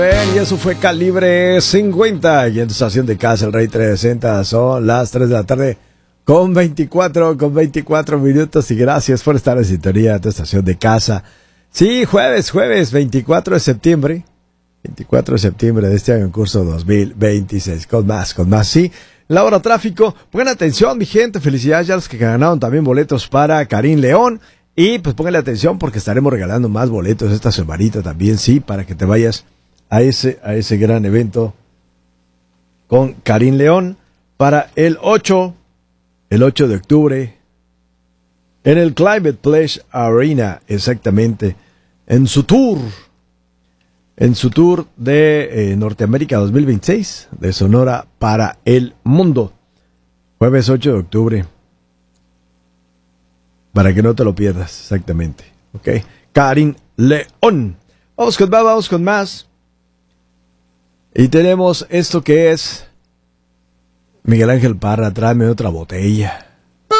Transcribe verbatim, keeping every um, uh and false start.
Y eso fue Calibre cincuenta. Y en tu estación de casa, el Rey trescientos sesenta, son las tres de la tarde con veinticuatro, con veinticuatro minutos. Y gracias por estar en sintonía de tu estación de casa. Sí, jueves, jueves, veinticuatro de septiembre. veinticuatro de septiembre de este año en curso dos mil veintiséis. Con más, con más, sí. La hora tráfico. Pongan atención, mi gente. Felicidades ya a los que ganaron también boletos para Karim León. Y pues pónganle atención porque estaremos regalando más boletos esta semanita también, sí, para que te vayas a ese, a ese gran evento con Karim León para el ocho, el ocho de octubre en el Climate Pledge Arena, exactamente, en su tour, en su tour de eh, Norteamérica dos mil veintiséis, de Sonora para el mundo, jueves ocho de octubre, para que no te lo pierdas, exactamente, ok, Karim León. Vamos con más, vamos con más. Y tenemos esto que es Miguel Ángel Parra, tráeme otra botella.